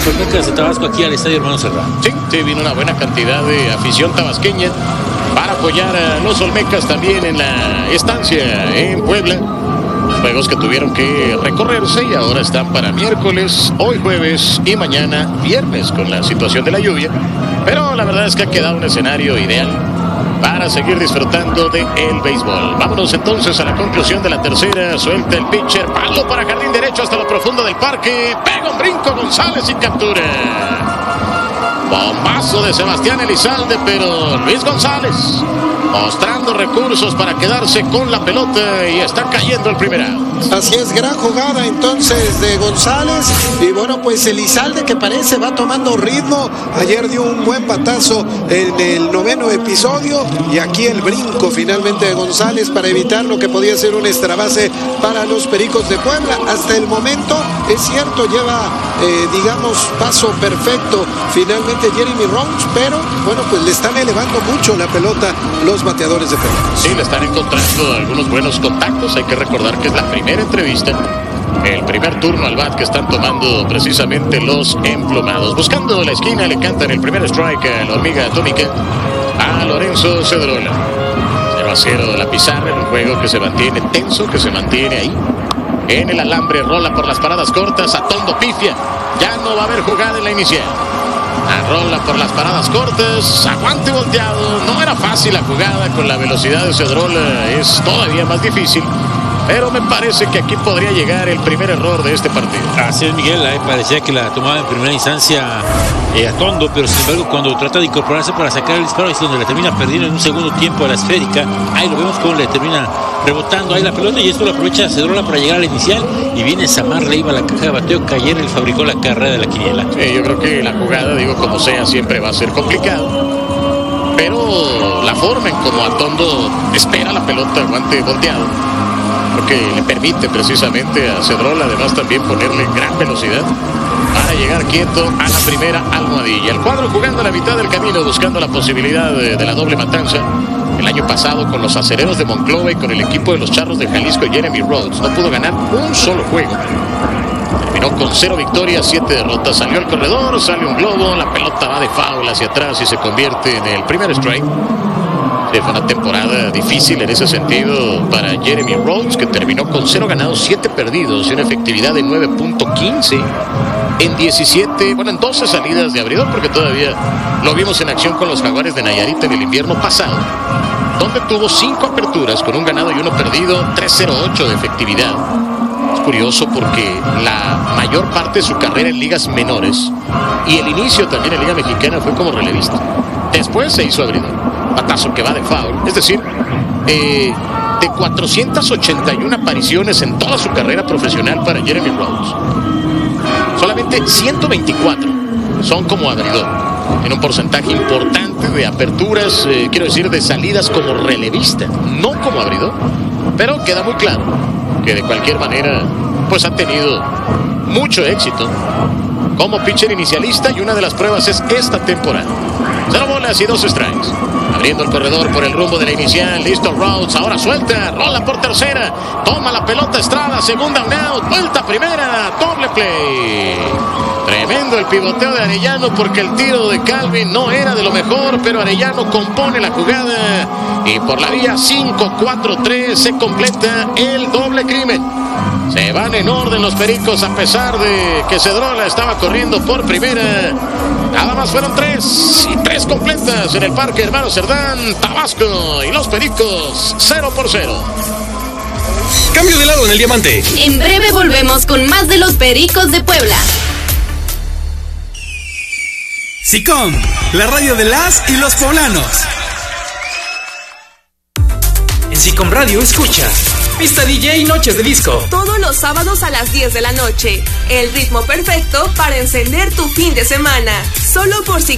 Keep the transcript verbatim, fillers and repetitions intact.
los Olmecas de Tabasco aquí al Estadio Hermano Cerdán. Sí, sí, vino una buena cantidad de afición tabasqueña para apoyar a los Olmecas también en la estancia en Puebla. Juegos que tuvieron que recorrerse y ahora están para miércoles, hoy jueves y mañana viernes con la situación de la lluvia. Pero la verdad es que ha quedado un escenario ideal para seguir disfrutando del béisbol. Vámonos entonces a la conclusión de la tercera. Suelta el pitcher, palo para jardín derecho hasta lo profundo del parque. Pega un brinco González y captura. Bombazo de Sebastián Elizalde, pero Luis González mostrando recursos para quedarse con la pelota y está cayendo el primer out. Así es, gran jugada entonces de González. Y bueno, pues Elizalde, que parece va tomando ritmo. Ayer dio un buen batazo en el noveno episodio. Y aquí el brinco finalmente de González para evitar lo que podía ser un extra base para los Pericos de Puebla. Hasta el momento, es cierto, lleva, eh, digamos, paso perfecto finalmente Jeremy Roach. Pero bueno, pues le están elevando mucho la pelota los bateadores de Puebla. Sí, le están encontrando algunos buenos contactos. Hay que recordar que es la primera entrevista, el primer turno al bat que están tomando precisamente los emplumados. Buscando la esquina, le cantan el primer strike a la hormiga atómica a Lorenzo Cedrola. cero a cero la pizarra en un juego que se mantiene tenso, que se mantiene ahí en el alambre. Rola por las paradas cortas, Atondo pifia. Ya no va a haber jugada en la inicial. Rola por las paradas cortas, aguante volteado. No era fácil la jugada, con la velocidad de Cedrola es todavía más difícil. Pero me parece que aquí podría llegar el primer error de este partido. Así es, Miguel, eh, parecía que la tomaba en primera instancia eh, Atondo, pero sin embargo cuando trata de incorporarse para sacar el disparo es donde la termina perdiendo en un segundo tiempo a la esférica. Ahí lo vemos cómo le termina rebotando ahí la pelota y esto lo aprovecha Cedrola para llegar a la inicial y viene Samar Leiva a la caja de bateo que ayer él fabricó la carrera de la quiniela. Sí, yo creo que la jugada, digo, como sea, siempre va a ser complicado, pero la forma en como Atondo espera la pelota, aguante volteado, porque le permite precisamente a Cedrola además también ponerle gran velocidad para llegar quieto a la primera almohadilla. El cuadro jugando a la mitad del camino, buscando la posibilidad de, de la doble matanza. El año pasado con los Acereros de Monclova y con el equipo de los Charros de Jalisco, Jeremy Rhodes no pudo ganar un solo juego. Terminó con cero victorias, siete derrotas. Salió el corredor, sale un globo, la pelota va de foul hacia atrás y se convierte en el primer strike. Fue una temporada difícil en ese sentido para Jeremy Rhodes, que terminó con cero ganados, siete perdidos y una efectividad de nueve punto quince en diecisiete, bueno, en doce salidas de abridor, porque todavía lo vimos en acción con los Jaguares de Nayarit en el invierno pasado, donde tuvo cinco aperturas con un ganado y uno perdido, tres punto cero ocho de efectividad. Es curioso porque la mayor parte de su carrera en ligas menores y el inicio también en Liga Mexicana fue como relevista. Después se hizo abridor. Batazo que va de foul, es decir, eh, de cuatrocientas ochenta y una apariciones en toda su carrera profesional para Jeremy Rhodes, solamente ciento veinticuatro son como abridor, en un porcentaje importante de aperturas, eh, quiero decir, de salidas como relevista, no como abridor, pero queda muy claro que de cualquier manera pues ha tenido mucho éxito como pitcher inicialista y una de las pruebas es esta temporada. Cero bolas y dos strikes. Abriendo el corredor por el rumbo de la inicial. Listo Rhodes. Ahora suelta. Rola por tercera. Toma la pelota Estrada. Segunda un out. Vuelta primera. Doble play. Tremendo el pivoteo de Arellano porque el tiro de Calvin no era de lo mejor, pero Arellano compone la jugada y por la vía cinco cuatro tres se completa el doble crimen. Se van en orden los Pericos a pesar de que Cedrola estaba corriendo por primera. Nada más fueron tres y tres completas en el Parque Hermano Cerdán, Tabasco y los Pericos cero por cero. Cambio de lado en el diamante. En breve volvemos con más de los Pericos de Puebla. SICOM, la radio de las y los poblanos. En SICOM Radio escucha Pista D J y Noches de Disco. Todos los sábados a las diez de la noche. El ritmo perfecto para encender tu fin de semana. Solo por SICOM.